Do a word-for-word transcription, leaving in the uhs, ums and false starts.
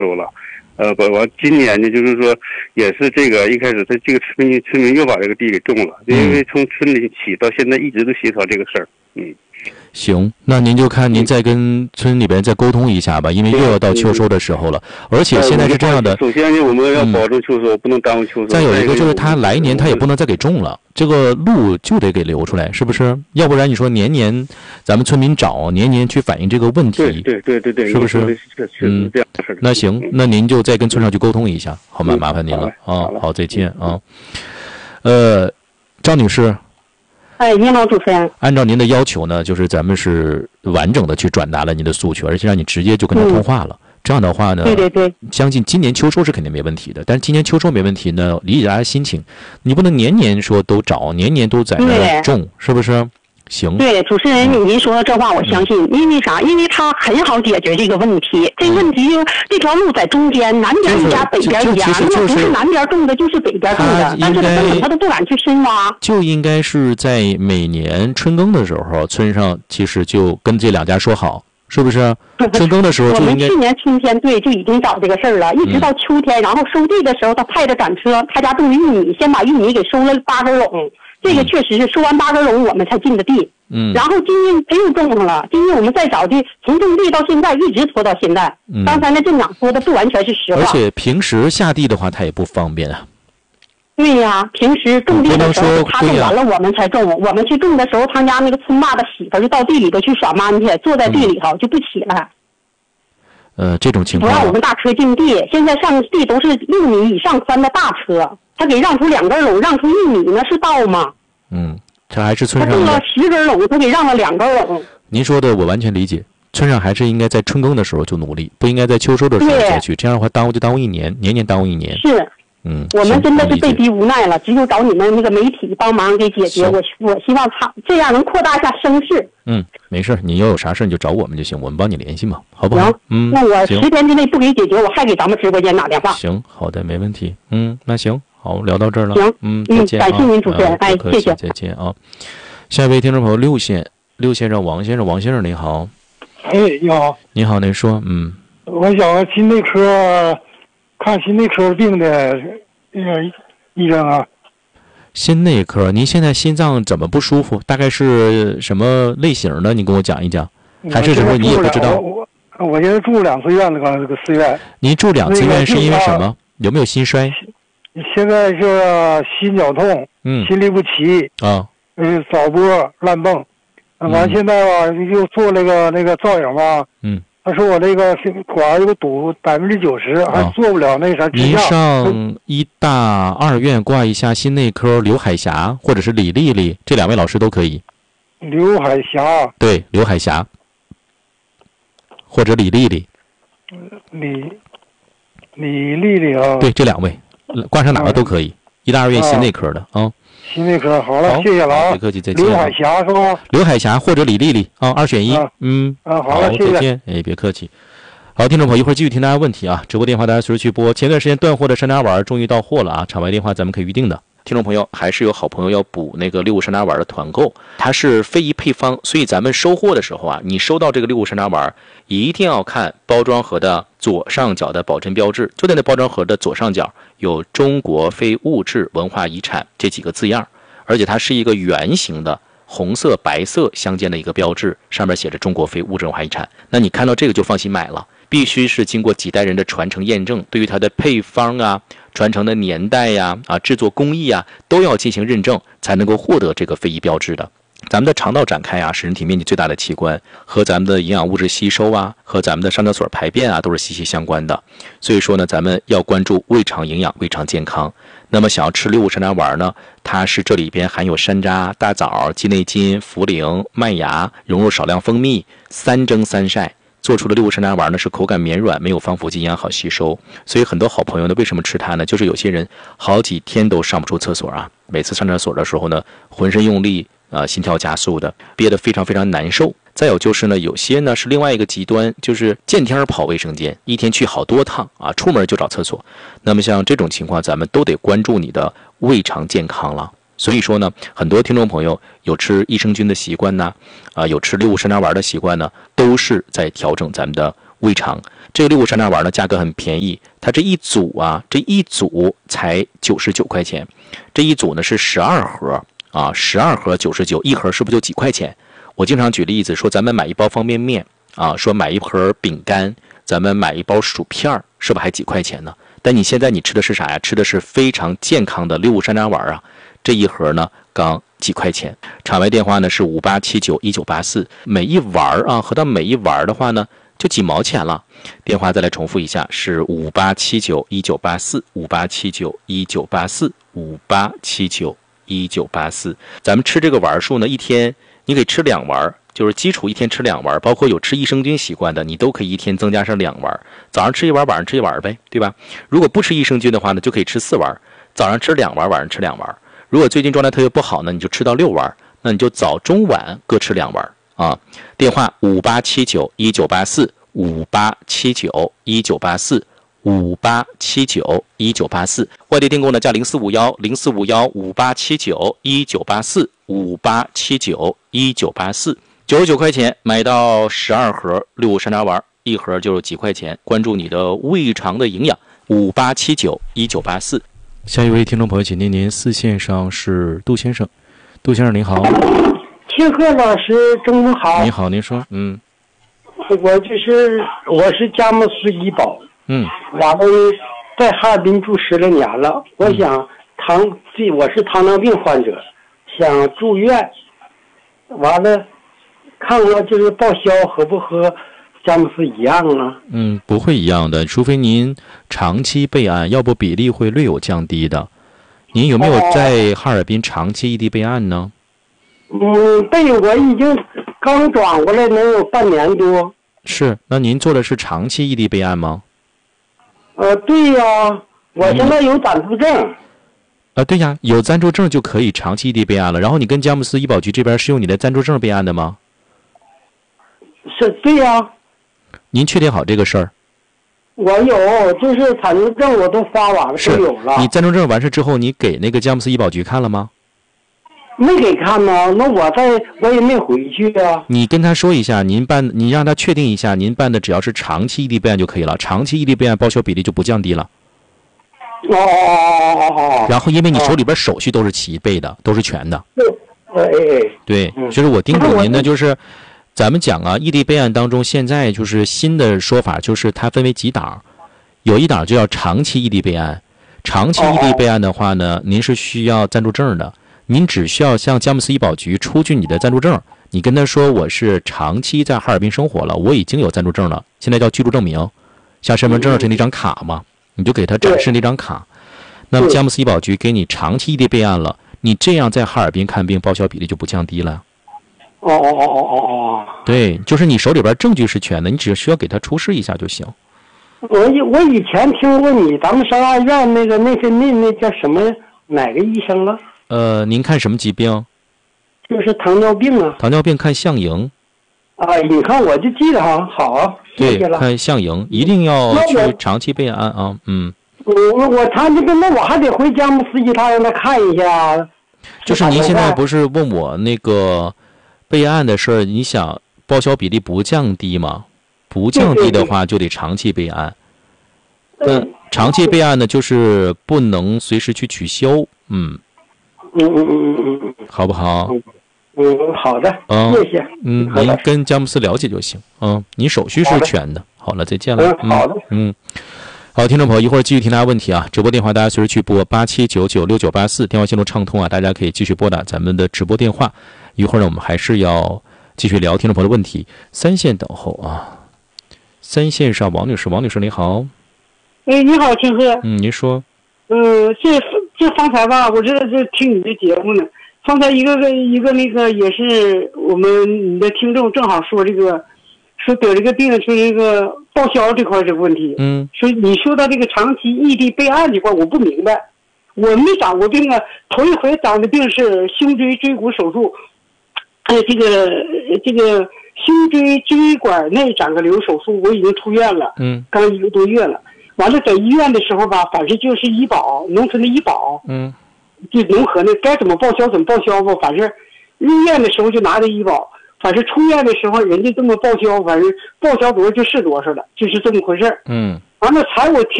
收了。呃，不，我今年呢，就是说，也是这个一开始他这个村民村民又把这个地给种了，因为从村里起到现在一直都协调这个事儿。嗯， 行，那您就看您再跟村里边再沟通一下吧，因为又要到秋收的时候了，而且现在是这样的。 首先呢，我们要保证秋收，嗯、不能耽误秋收。 再有一个就是他来年他也不能再给种了，这个路就得给留出来，是不是？要不然你说年年咱们村民找，年年去反映这个问题， 对对对对对， 是不是？ 嗯，这样的事。 那行，那您就再跟村上去沟通一下，好吗？麻烦您了啊，好，再见啊。呃，张女士。 哎，您好，主持人。 按照您的要求呢，就是咱们是完整的去转达了您的诉求，而且让你直接就跟他通话了。嗯、这样的话呢， 对对对， 相信今年秋收是肯定没问题的。但是今年秋收没问题呢，理解大家心情，你不能年年说都找，年年都在那种，是不是？行。 对，主持人，您说的这话我相信，嗯、因为啥？因为他很好解决这个问题。这个问题就、嗯、这条路在中间，南边一家，北边一家，那么不是南边种的，就是北边种的，但是他根本他都不敢去深挖。 就应该是在每年春耕的时候，村上其实就跟这两家说好，是不是？春耕的时候就应该。 我们去年春天对就已经找这个事儿了，一直到秋天，嗯、然后收地的时候，他派着赶车，他家种的玉米，先把玉米给收了八根垄。这个确实是收完八根垄，我们才进的地。嗯，然后今年他又种上了，今年我们再找地，从种地到现在一直拖到现在。嗯，刚才那镇长说的不完全是实话。 而且平时下地的话，他也不方便啊。 对呀，平时种地的时候他种完了，我们才种。我们去种的时候，他家那个村霸的媳妇就到地里头去耍蛮去，坐在地里头就不起来。 呃，这种情况不让我们大车进地，现在上地都是六米以上宽的大车。他给让出两根垄，让出一米，那是道吗？ 嗯，这还是村上。 他种了十根垄，他给让了两根垄。 您说的我完全理解，村上还是应该在春耕的时候就努力，不应该在秋收的时候再去，这样的话耽误就耽误一年，年年耽误一年。 是， 嗯， 我们真的是被逼无奈了，只有找你们那个媒体帮忙给解决。我我希望他这样能扩大一下声势。 嗯，没事，你要有啥事你就找我们就行，我们帮你联系嘛，好不好？ 行， 嗯， 那我十天之内不给解决，我还给咱们直播间打电话。 行，好的，没问题。嗯，那行。好，聊到这儿了。 行， 嗯， 再见、啊、 嗯，感谢您主持人，哎，谢谢， 再见啊。下一位听众朋友六线，六线上王先生，王先生你好。 哎，你好。 你好，您说，嗯。 我想心内科看心内科病的那个医生啊。 心内科，您现在心脏怎么不舒服？大概是什么类型的？你跟我讲一讲。还是什么你也不知道？ 我我现在住两次院，那个这个寺院。 您住两次院是因为什么？有没有心衰？ 现在是心绞痛，嗯，心律不齐啊， 嗯，早搏乱蹦，完、嗯、现在吧又做那个那个造影吧， 嗯， 他说我那个管有个堵百分之九十，还做不了那啥支架。 您上医大二院挂一下心内科刘海霞或者是李丽丽，这两位老师都可以。 刘海霞， 对，刘海霞，或者李丽丽。 李李丽丽啊， 对，这两位。挂上哪个都可以，嗯、医大二院心内科的啊。 心内科好了，谢谢了啊， 别客气，再见。 刘海霞是吧？ 刘海霞或者李丽丽啊，二选一。啊、嗯， 啊，好了， 好，再见。哎，别客气。好，听众朋友，一会儿继续听大家问题啊。直播电话大家随时去拨。前段时间断货的山楂丸终于到货了啊，场外电话咱们可以预定的。听众朋友，还是有好朋友要补那个六物山楂丸的团购，它是非遗配方，所以咱们收货的时候啊，你收到这个六物山楂丸，一定要看包装盒的左上角的保真标志，就在那包装盒的左上角有中国非物质文化遗产这几个字样，而且它是一个圆形的红色白色相间的一个标志，上面写着中国非物质文化遗产。那你看到这个就放心买了，必须是经过几代人的传承验证，对于它的配方啊、传承的年代呀、啊、制作工艺啊，都要进行认证，才能够获得这个非遗标志的。咱们的肠道展开啊，是人体面积最大的器官，和咱们的营养物质吸收啊，和咱们的上厕所排便啊，都是息息相关的。所以说呢，咱们要关注胃肠营养、胃肠健康。那么想要吃六物山楂丸呢，它是这里边含有山楂、大枣、鸡内金、茯苓、麦芽，融入少量蜂蜜，三蒸三晒。做出的六物山楂丸呢是口感绵软，没有防腐剂，营养好吸收。所以很多好朋友呢，为什么吃它呢？就是有些人好几天都上不出厕所啊，每次上厕所的时候呢，浑身用力，呃，心跳加速的，憋得非常非常难受。再有就是呢，有些呢是另外一个极端，就是见天跑卫生间，一天去好多趟啊，出门就找厕所。那么像这种情况，咱们都得关注你的胃肠健康了。所以说呢，很多听众朋友有吃益生菌的习惯呢，啊、呃，有吃六物山楂丸的习惯呢，都是在调整咱们的胃肠。 这个六五山楂丸呢价格很便宜，它这一组啊，这一组才九十九块钱，这一组呢是十二盒啊，十二盒九十九，一盒是不是就几块钱？我经常举例子说，咱们买一包方便面啊，说买一盒饼干，咱们买一包薯片，是不是还几块钱呢？但你现在你吃的是啥呀？吃的是非常健康的六五山楂丸啊，这一盒呢刚几块钱。场外电话呢是五八七九一九八四，每一丸啊，合到每一丸的话呢就几毛钱了。电话再来重复一下，是五八七九一九八四，五八七九一九八四，五八七九一九八四。咱们吃这个丸数呢，一天你可以吃两丸，就是基础一天吃两丸，包括有吃益生菌习惯的，你都可以一天增加上两丸，早上吃一丸，晚上吃一丸呗，对吧？如果不吃益生菌的话呢，就可以吃四丸，早上吃两丸，晚上吃两丸。如果最近状态特别不好呢，你就吃到六丸，那你就早中晚各吃两丸啊。电话五八七九一九八四，五八七九一九八四，五八七九一九八四。外地订购呢加零四五幺零四五幺五八七九一九八四，五八七九一九八四。九十九块钱买到十二盒六五山楂丸，一盒就是几块钱。关注你的胃肠的营养，五八七九一九八四。下一位听众朋友，请您您四线上是杜先生。杜先生您好。 庆贺老师中午好。 你好，您说。嗯， 我就是我是佳木斯医保， 嗯， 完了在哈尔滨住十来年了，我想糖这我是糖尿病患者，想住院，完了看看就是报销和不和佳木斯一样啊？ 嗯，不会一样的，除非您长期备案，要不比例会略有降低的。您有没有在哈尔滨长期异地备案呢？ 嗯，备我已经刚转过来能有半年多。 是，那您做的是长期异地备案吗？ 呃，对呀，我现在有暂住证。啊、 呃，对呀，有暂住证就可以长期异地备案了。然后你跟佳木斯医保局这边是用你的暂住证备案的吗？ 是，对呀。 您确定好这个事儿？ 我有，就是暂住证我都发完了，都有了。 你暂住证完事之后，你给那个佳木斯医保局看了吗？ 没给看呢，那我在我也没回去啊。 你跟他说一下，您办，你让他确定一下，您办的只要是长期异地备案就可以了，长期异地备案报销比例就不降低了。 哦哦哦哦哦。 然后，因为你手里边手续都是齐备的，都是全的。 哎哎。 对，就是我叮嘱您的，就是咱们讲啊，异地备案当中，现在就是新的说法，就是它分为几档，有一档就叫长期异地备案。长期异地备案的话呢，您是需要暂住证的。您只需要向佳木斯医保局出具你的暂住证，你跟他说我是长期在哈尔滨生活了，我已经有暂住证了，现在叫居住证明，像身份证是那张卡嘛，你就给他展示那张卡。那么佳木斯医保局给你长期异地备案了，你这样在哈尔滨看病报销比例就不降低了。 哦哦哦哦哦哦。对， 就是你手里边证据是全的，你只需要给他出示一下就行。 我以我以前听过你咱们三大院那个那个那那叫什么哪个医生了？ 呃，您看什么疾病？ 就是糖尿病啊。 糖尿病看项营。 啊，你看我就记得哈，好啊，谢谢了。 对，看项营，一定要去长期备案啊，嗯。 我我长期备，那我还得回佳木斯一趟让他看一下。 就是您现在不是问我那个备案的事儿，你想报销比例不降低吗？不降低的话，就得长期备案。那长期备案呢，就是不能随时去取消，嗯。 嗯嗯嗯嗯嗯嗯， 好不好？ 嗯嗯，好的， 嗯， 谢谢。 嗯，您跟佳木斯了解就行。嗯，您手续是全的。好了，再见了。 嗯，好的。 嗯，好，听众朋友，一会儿继续听大家问题啊。直播电话大家随时去拨八七九九六九八四，电话线路畅通啊，大家可以继续拨打咱们的直播电话。一会儿呢，我们还是要继续聊听众朋友的问题。三线等候啊，三线上王女士，王女士你好。 哎，你好，庆贺。 嗯，您说。 呃，这这方才吧，我这这听你的节目呢。方才一个个一个那个也是我们你的听众正好说这个，说得这个病，说这个报销这块这个问题。 嗯。 说你说到这个长期异地备案这块，我不明白。我没长过病啊，头一回长的病是胸椎椎骨手术，呃，这个这个胸椎椎管内长个瘤手术，我已经出院了。 嗯。 刚一个多月了。完了，在医院的时候吧，反正就是医保，农村的医保， 嗯， 就农合的，该怎么报销怎么报销吧。反正入院的时候就拿着医保， 反正出院的时候人家这么报销，反正报销多少就是多少了，就是这么回事儿。 嗯。 完了财我听